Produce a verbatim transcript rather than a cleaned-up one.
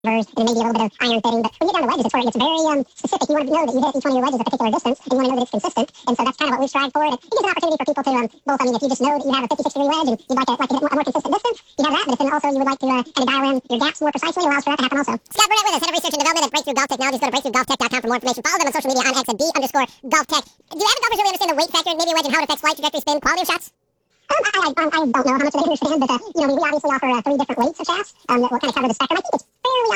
and then maybe a little bit of iron fitting. But when you get down to wedges, it's where it gets very um, specific. You want to know that you hit each one of your wedges a particular distance, and you want to know that it's consistent. And so that's kind of what we strive for. And it gives an opportunity for people to um, both, I mean, if you just know that you have a fifty-six degree wedge and you'd like to, like to hit a more consistent distance, you have that. But if then also you would like to uh, kind of dial in your gaps more precisely, it allows for that to happen also. Scott Burnett with us, Head of Research and Development at Breakthrough Golf Technologies. Go to breakthrough golf tech dot com for more information. Follow them on social media on X at D underscore golf tech. Do you have golfers really understand the weight factor, maybe a wedge, and how it affects flight, trajectory, spin, quality of shots? Um, I, I, I don't know how much they understand, but uh, you know, we obviously offer uh, three different weights of shafts um, that will kind of cover the spectrum. I think it's fairly